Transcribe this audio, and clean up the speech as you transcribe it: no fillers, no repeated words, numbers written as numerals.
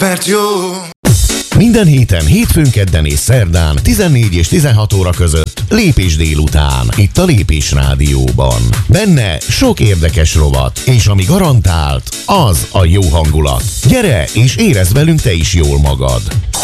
mert jó. Minden héten, hétfőn, kedden és szerdán 14 és 16 óra között Lépés délután, itt a Lépés Rádióban. Benne sok érdekes rovat, és ami garantált, az a jó hangulat. Gyere és érezd velünk te is jól magad.